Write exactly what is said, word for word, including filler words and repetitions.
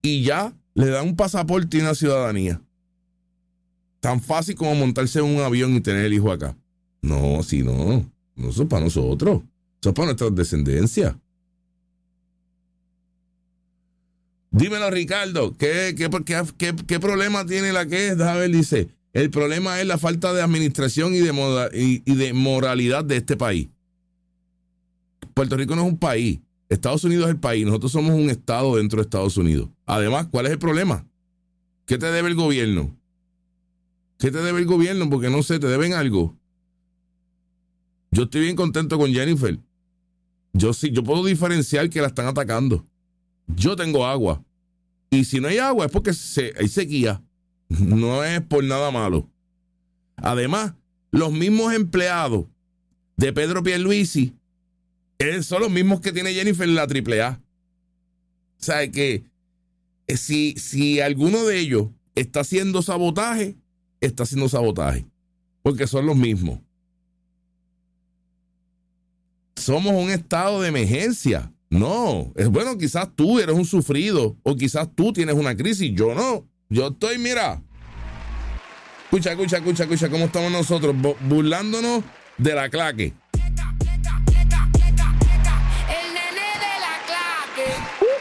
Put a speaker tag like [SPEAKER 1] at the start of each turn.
[SPEAKER 1] y ya le dan un pasaporte y una ciudadanía. Tan fácil como montarse en un avión y tener el hijo acá. No, si no. No, eso es para nosotros. Eso es para nuestra descendencia. Dímelo, Ricardo. ¿Qué, qué, qué, qué, qué problema tiene la que es? Déjame ver, dice. El problema es la falta de administración y de, moda, y, y de moralidad de este país. Puerto Rico no es un país. Estados Unidos es el país. Nosotros somos un estado dentro de Estados Unidos. Además, ¿cuál es el problema? ¿Qué te debe el gobierno? ¿Qué te debe el gobierno? Porque no sé, te deben algo. Yo estoy bien contento con Jennifer. Yo sí, yo puedo diferenciar que la están atacando. Yo tengo agua. Y si no hay agua es porque se, hay sequía. No es por nada malo. Además, los mismos empleados de Pedro Pierluisi son los mismos que tiene Jennifer en la triple A. O sea, que si, si alguno de ellos está haciendo sabotaje, está haciendo sabotaje. Porque son los mismos. Somos un estado de emergencia. No, es bueno, quizás tú eres un sufrido o quizás tú tienes una crisis. Yo no. Yo estoy, mira. Escucha, escucha, escucha, escucha cómo estamos nosotros burlándonos de la claque.